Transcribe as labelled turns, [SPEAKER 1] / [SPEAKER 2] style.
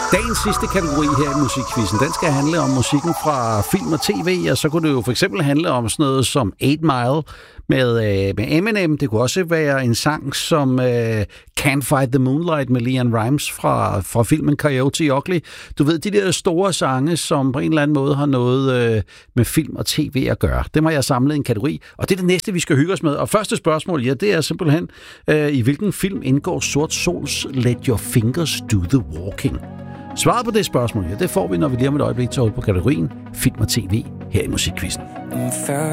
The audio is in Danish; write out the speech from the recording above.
[SPEAKER 1] Dagens sidste kategori her i musikquizzen, den skal handle om musikken fra film og tv, og så kunne det jo for eksempel handle om sådan noget som 8 Mile med Eminem. Det kunne også være en sang som Can't Fight the Moonlight med LeAnn Rimes fra filmen Coyote Ugly. Du ved, de der store sange, som på en eller anden måde har noget med film og tv at gøre. Det har jeg samlet i en kategori, og det er det næste, vi skal hygge os med. Og første spørgsmål, ja, det er simpelthen, i hvilken film indgår Sort Sols Let Your Fingers Do the Walking? Svaret på det spørgsmål, ja, det får vi, når vi lige om et øjeblik tager ud på kategorien film og tv her i musikquizzen.